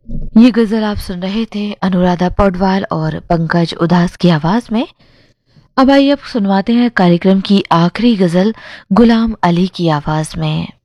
ये गजल आप सुन रहे थे अनुराधा पौडवाल और पंकज उधास की आवाज में। अब आइए अब सुनवाते हैं कार्यक्रम की आखिरी गजल गुलाम अली की आवाज में।